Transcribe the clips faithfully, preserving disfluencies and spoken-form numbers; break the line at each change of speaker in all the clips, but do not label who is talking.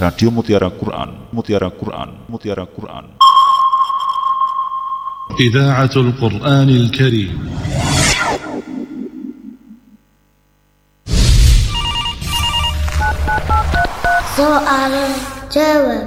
Radio Mutiara Quran, Mutiara Quran, Mutiara Quran.
Idaatul Quranil Karim.
Soal jawab.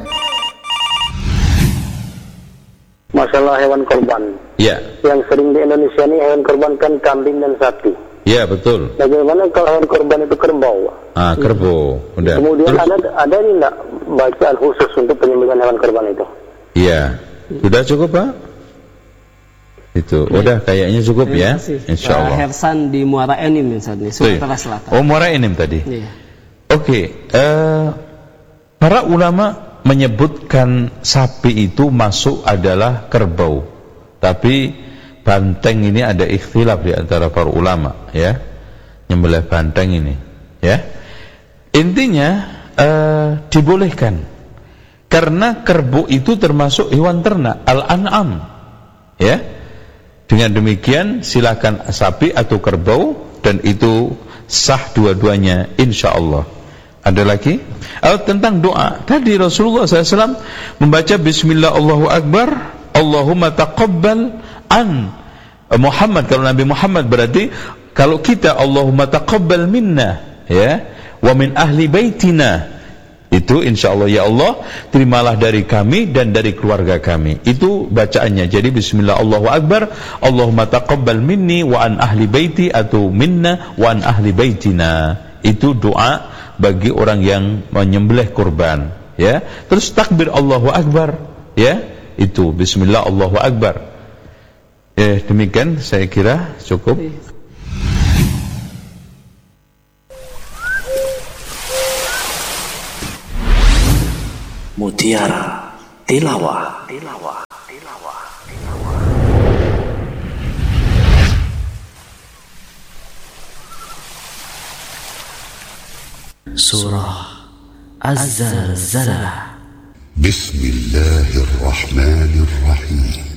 Masalah hewan korban.
Ya.
Yang sering di Indonesia ini hewan korban kan kambing dan sapi.
Ya, betul.
Bagaimana kalau hewan korban itu kerbau?
Ah, kerbau. Udah.
Kemudian
Terus?
ada ada ini enggak bacaan khusus untuk penyembelihan hewan korban itu?
Iya. Sudah cukup, Pak? Itu. Udah kayaknya cukup ya. Insyaallah.
Pak Hersan di Muara Enim misalnya, Sumatera Selatan.
Oh, Muara Enim tadi.
Iya.
Oke, okay. uh, para ulama menyebutkan sapi itu masuk adalah kerbau. Tapi banteng ini ada ikhtilaf di antara para ulama, ya. Nyembelih banteng ini, ya. Intinya uh, dibolehkan. Karena kerbau itu termasuk hewan ternak, al-an'am. Ya. Dengan demikian silakan sapi atau kerbau dan itu sah dua-duanya insyaallah. Ada lagi? Oh, tentang doa. Tadi Rasulullah shallallahu alaihi wasallam membaca Bismillah Allahu Akbar, Allahumma taqabbal an Muhammad. Kalau Nabi Muhammad berarti kalau kita Allahumma taqabbal minna, ya, wa min ahli baitina. Itu insyaallah ya Allah, terimalah dari kami dan dari keluarga kami. Itu bacaannya. Jadi Bismillah Allahu Akbar, Allahumma taqabbal minni wa an ahli baiti atau minna wa an ahli baitina. Itu doa bagi orang yang menyembelih kurban, ya. Terus takbir Allahu Akbar, ya. Itu Bismillah Allahu Akbar. Eh, demikian saya kira cukup.
Mutiara Tilawah, Tilawah, Tilawah, Tilawah. Surah Az-Zalzalah.
Bismillahirrahmanirrahim.